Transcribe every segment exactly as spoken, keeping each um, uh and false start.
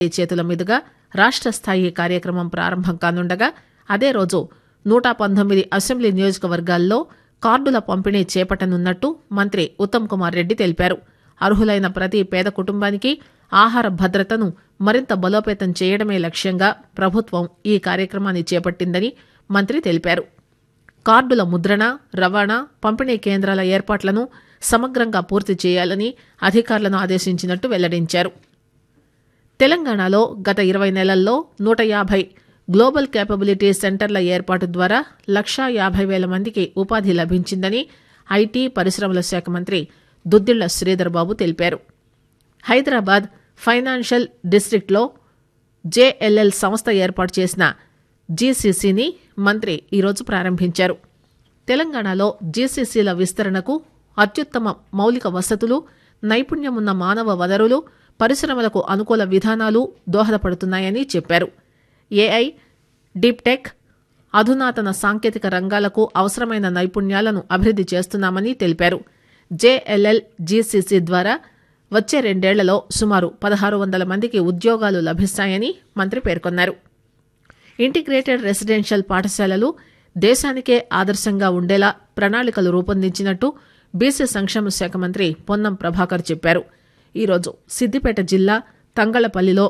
చేతుల మీదుగా రాష్ట్ర స్థాయి కార్యక్రమం ప్రారంభం కానుండగా అదే రోజు నూట పంతొమ్మిది అసెంబ్లీ నియోజకవర్గాల్లో కార్డుల పంపిణీ చేపట్టనున్నట్టు మంత్రి ఉత్తమ్ కుమార్ రెడ్డి తెలిపారు. అర్హులైన ప్రతి పేద కుటుంబానికి ఆహార భద్రతను మరింత బలోపేతం చేయడమే లక్ష్యంగా ప్రభుత్వం ఈ కార్యక్రమాన్ని చేపట్టిందని మంత్రి తెలిపారు. కార్డుల ముద్రణ, రవాణా, పంపిణీ కేంద్రాల ఏర్పాట్లను సమగ్రంగా పూర్తి చేయాలని అధికారులను ఆదేశించినట్టు వెల్లడించారు. తెలంగాణలో గత ఇరవై నెలల్లో నూట యాభై గ్లోబల్ కేపబిలిటీ సెంటర్ల ఏర్పాటు ద్వారా లక్షా యాభై వేల మందికి ఉపాధి లభించిందని ఐటీ పరిశ్రమల శాఖ మంత్రి దుద్దిళ్ల శ్రీధర్ బాబు తెలిపారు. హైదరాబాద్ ఫైనాన్షియల్ డిస్టిక్ట్లో జేఎల్ఎల్ సంస్థ ఏర్పాటు చేసిన జీసీసీని మంత్రి ఈరోజు ప్రారంభించారు. తెలంగాణలో జీసీసీల విస్తరణకు అత్యుత్తమ మౌలిక వసతులు, నైపుణ్యమున్న మానవ వనరులు, పరిశ్రమలకు అనుకూల విధానాలు దోహదపడుతున్నాయని చెప్పారు. ఏఐ, డీప్ టెక్, అధునాతన సాంకేతిక రంగాలకు అవసరమైన నైపుణ్యాలను అభివృద్ది చేస్తున్నామని తెలిపారు. జేఎల్ఎల్ జీసీసీ ద్వారా వచ్చే రెండేళ్లలో సుమారు పదహారు వందల మందికి ఉద్యోగాలు లభిస్తాయని మంత్రి పేర్కొన్నారు. ఇంటిగ్రేటెడ్ రెసిడెన్షియల్ పాఠశాలలు దేశానికే ఆదర్శంగా ఉండేలా ప్రణాళికలు రూపొందించినట్టు బీసీ సంక్షేమ శాఖ మంత్రి పొన్నం ప్రభాకర్ చెప్పారు. ఈరోజు సిద్దిపేట జిల్లా తంగళ్లపల్లిలో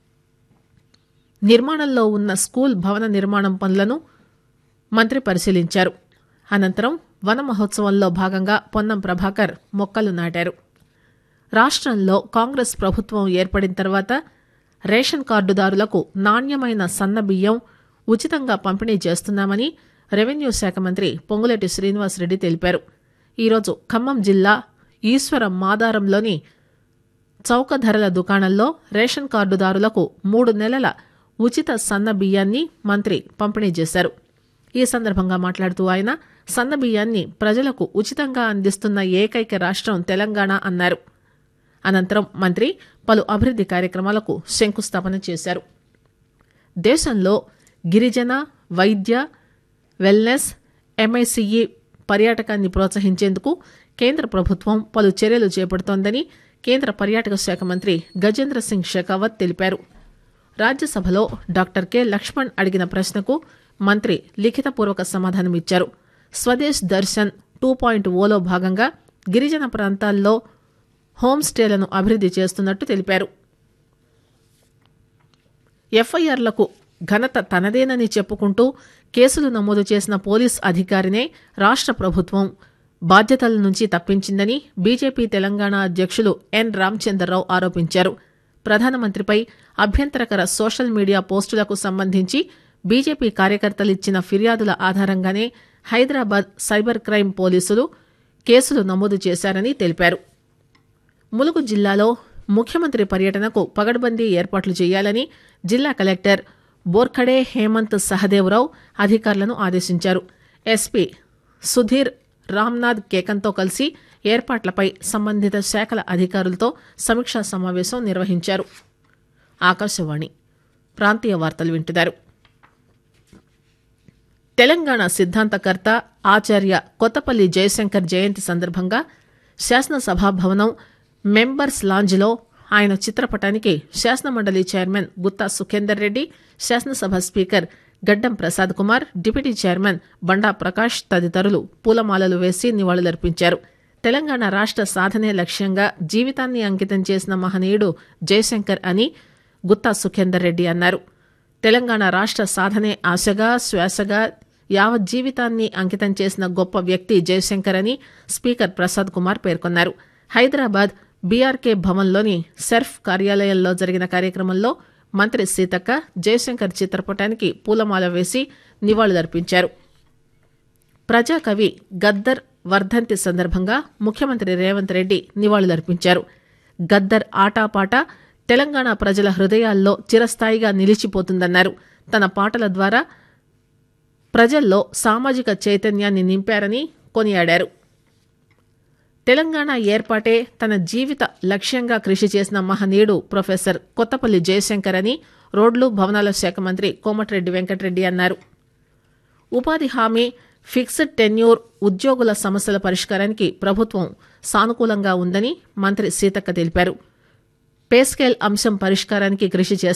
నిర్మాణంలో ఉన్న స్కూల్ భవన నిర్మాణం పనులను మంత్రి పరిశీలించారు. అనంతరం వన మహోత్సవంలో భాగంగా పొన్నం ప్రభాకర్ మొక్కలు నాటారు. రాష్ట్రంలో కాంగ్రెస్ ప్రభుత్వం ఏర్పడిన తర్వాత రేషన్ కార్డుదారులకు నాణ్యమైన సన్న బియ్యం ఉచితంగా పంపిణీ చేస్తున్నామని రెవెన్యూ శాఖ మంత్రి పొంగులేటి శ్రీనివాసరెడ్డి తెలిపారు. ఈరోజు ఖమ్మం జిల్లా ఈశ్వరం మాదారంలోని చౌక ధరల దుకాణంలో రేషన్ కార్డుదారులకు మూడు నెలల ఉచిత సన్న బియ్యాన్ని మంత్రి పంపిణీ చేశారు. ఈ సందర్భంగా మాట్లాడుతూ ఆయన సన్న బియ్యాన్ని ప్రజలకు ఉచితంగా అందిస్తున్న ఏకైక రాష్ట్రం తెలంగాణ అన్నారు. అనంతరం మంత్రి పలు అభివృద్ది కార్యక్రమాలకు శంకుస్థాపన చేశారు. దేశంలో గిరిజన వైద్య, వెల్నెస్, ఎంఐసిఈ పర్యాటకాన్ని ప్రోత్సహించేందుకు కేంద్ర ప్రభుత్వం పలు చర్యలు చేపడుతోందని కేంద్ర పర్యాటక శాఖ మంత్రి గజేంద్ర సింగ్ షెకావత్ తెలిపారు. రాజ్యసభలో డాక్టర్ కె లక్ష్మణ్ అడిగిన ప్రశ్నకు మంత్రి లిఖితపూర్వక సమాధానమిచ్చారు. స్వదేశ్ దర్శన్ టూ పాయింట్ ఓలో భాగంగా గిరిజన ప్రాంతాల్లో హోం స్టేలను అభివృద్ది చేస్తున్నట్టు తెలిపారు. ఎఫ్ఐఆర్లకు ఘనత తనదేనని చెప్పుకుంటూ కేసులు నమోదు చేసిన పోలీస్ అధికారినే రాష్ట్ర ప్రభుత్వం బాధ్యతల నుంచి తప్పించిందని బీజేపీ తెలంగాణ అధ్యక్షులు ఎన్ రామచంద్రరావు ఆరోపించారు. ప్రధానమంత్రిపై అభ్యంతరకర సోషల్ మీడియా పోస్టులకు సంబంధించి బీజేపీ కార్యకర్తలిచ్చిన ఫిర్యాదుల ఆధారంగానే హైదరాబాద్ సైబర్ క్రైమ్ పోలీసులు కేసులు నమోదు చేశారని తెలిపారు. ములుగు జిల్లాలో ముఖ్యమంత్రి పర్యటనకు పగడ్బందీ ఏర్పాట్లు చేయాలని జిల్లా కలెక్టర్ బోర్ఖడే హేమంత్ సహదేవరావు అధికారులను ఆదేశించారు. ఎస్పీ సుధీర్ రామ్నాథ్ కేకంతో కలిసి ఏర్పాట్లపై సంబంధిత శాఖల అధికారులతో సమీక్షా సమావేశం నిర్వహించారు. ఆకాశవాణి ప్రాంతీయ వార్తలు వింటున్నారు. తెలంగాణ సిద్ధాంతకర్త ఆచార్య కొత్తపల్లి జయశంకర్ జయంతి సందర్భంగా శాసనసభా భవనం మెంబర్స్ లాంజ్లో ఆయన చిత్రపటానికి శాసనమండలి చైర్మన్ గుత్తా సుఖేందర్ రెడ్డి, శాసనసభ స్పీకర్ గడ్డం ప్రసాద్ కుమార్, డిప్యూటీ చైర్మన్ బండా ప్రకాష్ తదితరులు పూలమాలలు వేసి నివాళులర్పించారు. తెలంగాణ రాష్ట్ర సాధనే లక్ష్యంగా జీవితాన్ని అంకితం చేసిన మహనీయుడు జయశంకర్ అని గుత్తా సుఖేందర్ రెడ్డి అన్నారు. తెలంగాణ రాష్ట్ర సాధనే ఆశగా, శ్వాసగా యావత్ జీవితాన్ని అంకితం చేసిన గొప్ప వ్యక్తి జయశంకర్ అని స్పీకర్ ప్రసాద్ కుమార్ పేర్కొన్నారు. హైదరాబాద్ బీఆర్కే భవన్లోని సెర్ఫ్ కార్యాలయంలో జరిగిన కార్యక్రమంలో మంత్రి సీతక్క జయశంకర్ చిత్రపటానికి పూలమాల వేసి నివాళులర్పించారు. ప్రజాకవి గద్దర్ వర్ధంతి సందర్భంగా ముఖ్యమంత్రి రేవంత్ రెడ్డి నివాళులర్పించారు. గద్దర్ ఆటాపాట తెలంగాణ ప్రజల హృదయాల్లో చిరస్థాయిగా నిలిచిపోతుందన్నారు. తన పాటల ద్వారా ప్రజల్లో సామాజిక చైతన్యాన్ని నింపారని కొనియాడారు. తెలంగాణ ఏర్పాటే తన జీవిత లక్ష్యంగా కృషి చేసిన మహనీయుడు ప్రొఫెసర్ కొత్తపల్లి జయశంకర్ అని రోడ్లు భవనాల శాఖ మంత్రి కోమటిరెడ్డి వెంకటరెడ్డి అన్నారు. ఉపాధి హామీ, ఫిక్స్డ్ టెన్యూర్ ఉద్యోగుల సమస్యల పరిష్కారానికి ప్రభుత్వం సానుకూలంగా ఉందని మంత్రి సీతక్క తెలిపారు. పే స్కేల్ అంశం పరిష్కారానికి కృషి